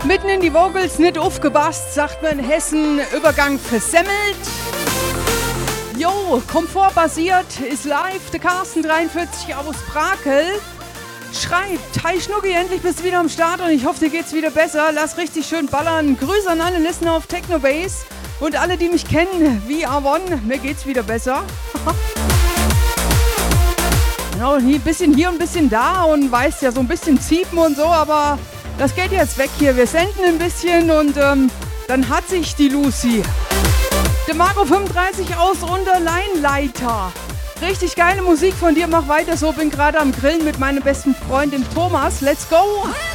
Mitten in die Vocals, nicht aufgepasst, sagt man in Hessen, Übergang versemmelt. Jo, komfortbasiert, ist live, der Carsten 43 aus Brakel. Schreibt, hi Schnucki, endlich bist du wieder am Start und ich hoffe, dir geht's wieder besser. Lass richtig schön ballern. Grüße an alle Listener auf Technobase und alle, die mich kennen, wie Avon, mir geht's wieder besser. Genau, ein bisschen hier, ein bisschen da und weißt ja, so ein bisschen Ziepen und so, aber das geht jetzt weg hier. Wir senden ein bisschen und dann hat sich die Lucy. Der Marco 35 aus Unterleinleiter. Richtig geile Musik von dir, mach weiter so. Bin gerade am Grillen mit meinem besten Freund, dem Thomas. Let's go!